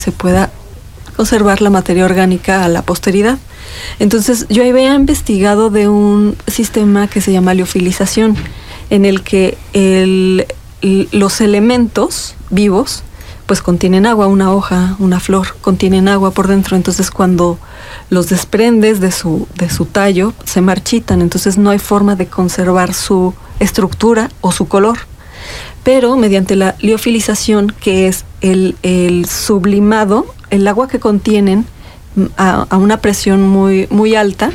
se pueda conservar la materia orgánica a la posteridad. Entonces, yo había investigado de un sistema que se llama liofilización, en el que los elementos vivos pues contienen agua, una hoja, una flor, contienen agua por dentro. Entonces, cuando los desprendes de su tallo, se marchitan. Entonces, no hay forma de conservar su estructura o su color. Pero mediante la liofilización, que es el sublimado, el agua que contienen a una presión muy, muy alta,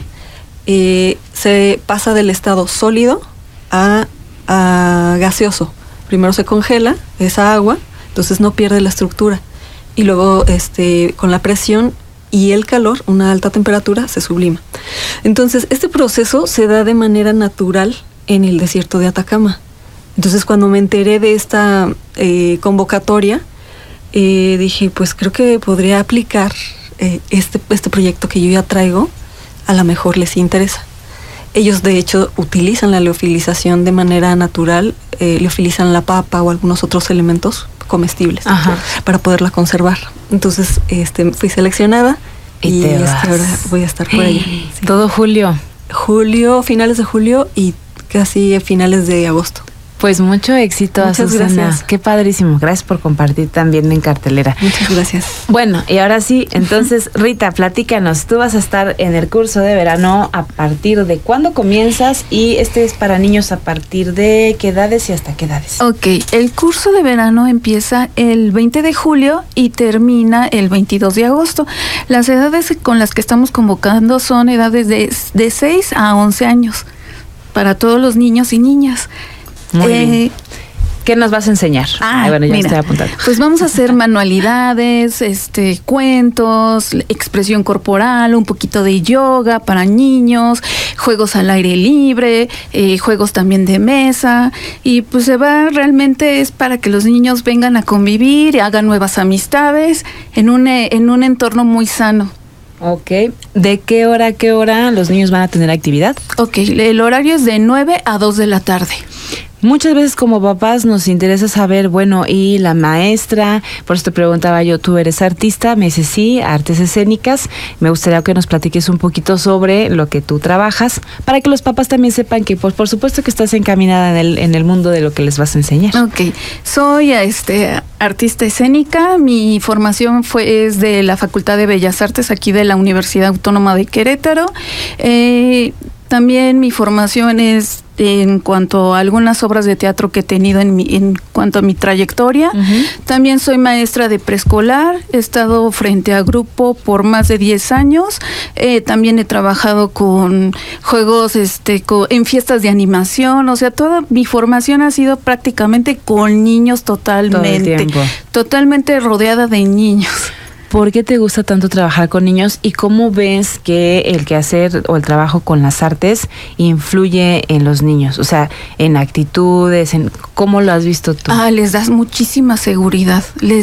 se pasa del estado sólido a gaseoso. Primero se congela esa agua, entonces no pierde la estructura. Y luego con la presión y el calor, una alta temperatura, se sublima. Entonces, este proceso se da de manera natural en el desierto de Atacama. Entonces, cuando me enteré de esta convocatoria, dije, pues creo que podría aplicar este proyecto que yo ya traigo, a lo mejor les interesa. Ellos, de hecho, utilizan la liofilización de manera natural, liofilizan la papa o algunos otros elementos comestibles para poderla conservar. Entonces, fui seleccionada y ahora voy a estar por allá. Sí. Todo julio. Finales de julio y casi finales de agosto. Pues mucho éxito, muchas Azucena. Gracias. Qué padrísimo. Gracias por compartir también en cartelera. Muchas gracias. Bueno, y ahora sí, entonces, Rita, platícanos. Tú vas a estar en el curso de verano. ¿A partir de cuándo comienzas? Y es para niños a partir de qué edades y hasta qué edades. Ok, el curso de verano empieza el 20 de julio y termina el 22 de agosto. Las edades con las que estamos convocando son edades de 6 a 11 años para todos los niños y niñas. Muy bien. ¿Qué nos vas a enseñar? Bueno, ya mira, estoy apuntando. Pues vamos a hacer manualidades, cuentos, expresión corporal, un poquito de yoga para niños, juegos al aire libre, juegos también de mesa, y pues realmente es para que los niños vengan a convivir y hagan nuevas amistades en un entorno muy sano. Ok. ¿De qué hora a qué hora los niños van a tener actividad? Ok, el horario es de 9 a 2 de la tarde. Muchas veces como papás nos interesa saber, bueno, y la maestra, por eso te preguntaba yo, ¿tú eres artista? Me dices sí, artes escénicas. Me gustaría que nos platiques un poquito sobre lo que tú trabajas, para que los papás también sepan que, pues, por supuesto que estás encaminada en el mundo de lo que les vas a enseñar. Ok, soy artista escénica. Mi formación es de la Facultad de Bellas Artes, aquí de la Universidad Autónoma de Querétaro. También mi formación es en cuanto a algunas obras de teatro que he tenido en cuanto a mi trayectoria. También soy maestra de preescolar, he estado frente a grupo por más de 10 años. También he trabajado con juegos en fiestas de animación. O sea, toda mi formación ha sido prácticamente con niños totalmente rodeada de niños. ¿Por qué te gusta tanto trabajar con niños y cómo ves que el quehacer o el trabajo con las artes influye en los niños? O sea, en actitudes, ¿cómo lo has visto tú? Les das muchísima seguridad,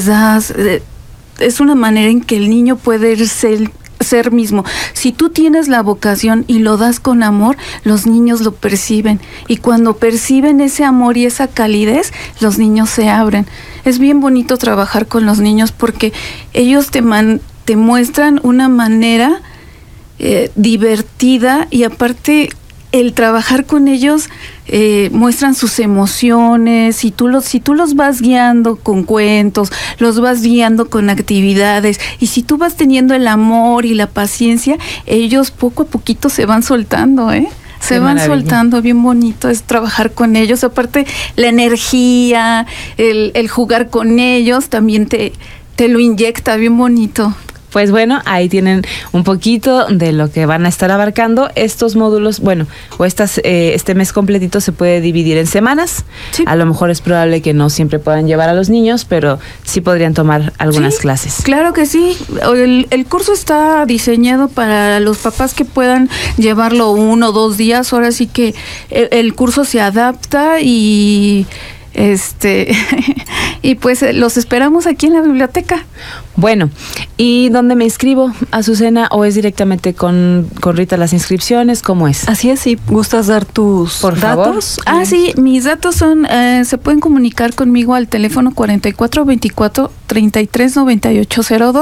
es una manera en que el niño puede ser mismo. Si tú tienes la vocación y lo das con amor, los niños lo perciben, y cuando perciben ese amor y esa calidez, los niños se abren. Es bien bonito trabajar con los niños porque ellos te muestran una manera divertida, y aparte el trabajar con ellos muestran sus emociones. Si tú los vas guiando con cuentos, los vas guiando con actividades, y si tú vas teniendo el amor y la paciencia, ellos poco a poquito se van soltando, se van soltando. Bien bonito es trabajar con ellos. Aparte, la energía, el jugar con ellos también te lo inyecta, bien bonito. Pues bueno, ahí tienen un poquito de lo que van a estar abarcando estos módulos. Bueno, o este mes completito se puede dividir en semanas. Sí. A lo mejor es probable que no siempre puedan llevar a los niños, pero sí podrían tomar algunas clases. Claro que sí. El curso está diseñado para los papás que puedan llevarlo 1 o 2 días. Ahora sí que el curso se adapta y y pues los esperamos aquí en la biblioteca. Bueno, ¿y dónde me inscribo, Azucena? ¿O es directamente con Rita las inscripciones? ¿Cómo es? Así es, si gustas dar tus Por datos. favor. Sí, mis datos son, se pueden comunicar conmigo al teléfono 4424-339802.